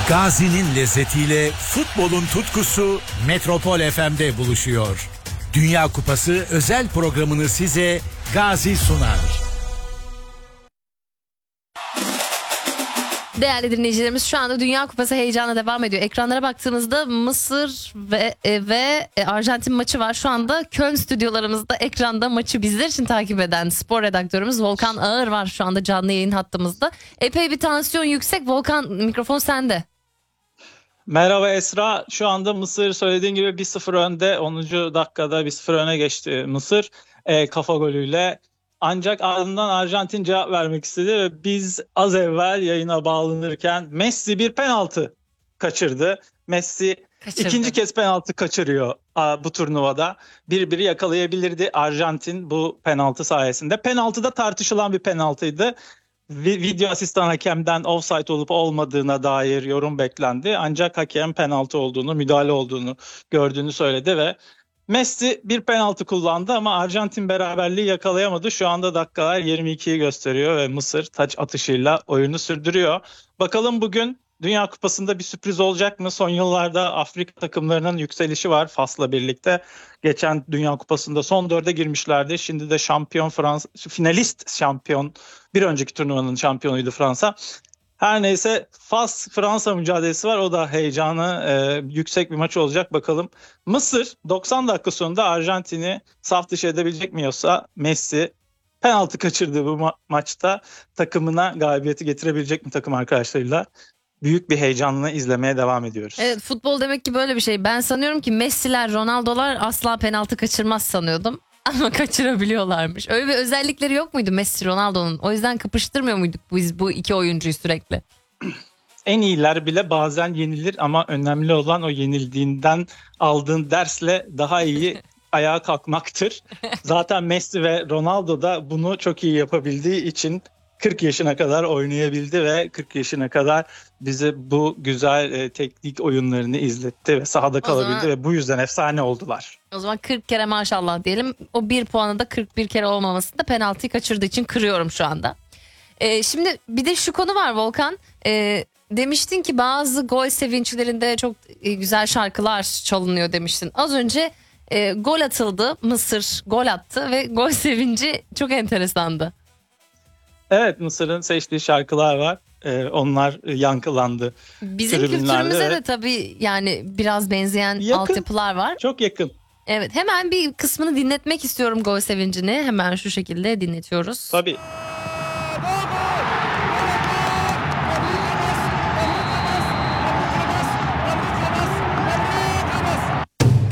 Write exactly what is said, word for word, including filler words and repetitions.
Gazi'nin lezzetiyle futbolun tutkusu Metropol F M'de buluşuyor. Dünya Kupası özel programını size Gazi sunar. Değerli dinleyicilerimiz, şu anda Dünya Kupası heyecanla devam ediyor. Ekranlara baktığınızda Mısır ve e, ve e, Arjantin maçı var. Şu anda Köln stüdyolarımızda ekranda maçı bizler için takip eden spor redaktörümüz Volkan Ağır var şu anda canlı yayın hattımızda. Epey bir tansiyon yüksek. Volkan, mikrofon sende. Merhaba Esra. Şu anda Mısır söylediğin gibi bir sıfır önde. onuncu dakikada bir sıfır öne geçti Mısır e, kafa golüyle. Ancak ardından Arjantin cevap vermek istedi ve biz az evvel yayına bağlanırken Messi bir penaltı kaçırdı. Messi Kaçırdı. ikinci kez penaltı kaçırıyor bu turnuvada. Bir biri yakalayabilirdi Arjantin bu penaltı sayesinde. Penaltı da tartışılan bir penaltıydı. Video asistan hakemden offside olup olmadığına dair yorum beklendi. Ancak hakem penaltı olduğunu, müdahale olduğunu gördüğünü söyledi ve Messi bir penaltı kullandı ama Arjantin beraberliği yakalayamadı. Şu anda dakikalar yirmi ikiyi gösteriyor ve Mısır taç atışıyla oyunu sürdürüyor. Bakalım bugün Dünya Kupası'nda bir sürpriz olacak mı? Son yıllarda Afrika takımlarının yükselişi var Fas'la birlikte. Geçen Dünya Kupası'nda son dörde girmişlerdi. Şimdi de şampiyon Fransa, finalist şampiyon, bir önceki turnuvanın şampiyonuydu Fransa. Her neyse Fas-Fransa mücadelesi var. O da heyecanı e, yüksek bir maç olacak. Bakalım Mısır doksan dakika sonunda Arjantin'i saf dışı edebilecek mi, yoksa Messi penaltı kaçırdığı bu ma- maçta takımına galibiyeti getirebilecek mi takım arkadaşlarıyla? Büyük bir heyecanla izlemeye devam ediyoruz. Evet, futbol demek ki böyle bir şey. Ben sanıyorum ki Messi'ler, Ronaldo'lar asla penaltı kaçırmaz sanıyordum. Ama kaçırabiliyorlarmış. Öyle bir özellikleri yok muydu Messi, Ronaldo'nun? O yüzden kapıştırmıyor muyduk biz bu iki oyuncuyu sürekli? En iyiler bile bazen yenilir ama önemli olan o yenildiğinden aldığın dersle daha iyi ayağa kalkmaktır. Zaten Messi ve Ronaldo da bunu çok iyi yapabildiği için kırk yaşına kadar oynayabildi ve kırk yaşına kadar bize bu güzel e, teknik oyunlarını izletti ve sahada kalabildi zaman, ve bu yüzden efsane oldular. O zaman kırk kere maşallah diyelim. O bir puanı da kırk bir kere olmaması da penaltıyı kaçırdığı için kırıyorum şu anda. Ee, şimdi bir de şu konu var Volkan. Ee, demiştin ki bazı gol sevinçlerinde çok e, güzel şarkılar çalınıyor demiştin. Az önce e, gol atıldı. Mısır gol attı ve gol sevinci çok enteresandı. Evet, Mısır'ın seçtiği şarkılar var. Ee, onlar yankılandı. Bizim kültürümüze evet. de tabii yani biraz benzeyen yakın, altyapılar var. Çok yakın. Evet, hemen bir kısmını dinletmek istiyorum gol sevincini. Hemen şu şekilde dinletiyoruz. Tabii.